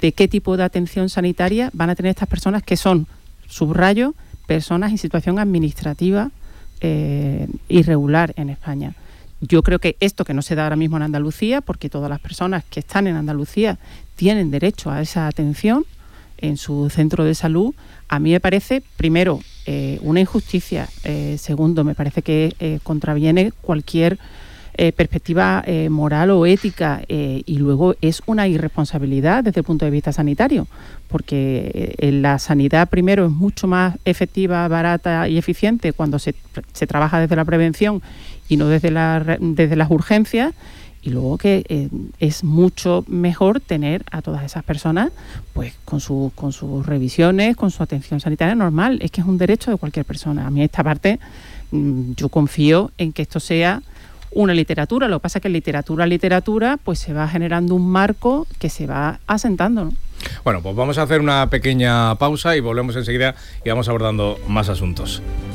de qué tipo de atención sanitaria van a tener estas personas que son, subrayo, personas en situación administrativa irregular en España. Yo creo que esto que no se da ahora mismo en Andalucía, porque todas las personas que están en Andalucía tienen derecho a esa atención en su centro de salud, a mí me parece, primero, una injusticia. Segundo, me parece que contraviene cualquier perspectiva moral o ética, y luego es una irresponsabilidad desde el punto de vista sanitario, porque la sanidad, primero, es mucho más efectiva, barata y eficiente cuando se trabaja desde la prevención y no desde las urgencias. Y luego que es mucho mejor tener a todas esas personas pues con sus revisiones, con su atención sanitaria normal. Es que es un derecho de cualquier persona. A mí esta parte, yo confío en que esto sea una literatura. Lo que pasa es que literatura, pues se va generando un marco que se va asentando, ¿no? Bueno, pues vamos a hacer una pequeña pausa y volvemos enseguida y vamos abordando más asuntos.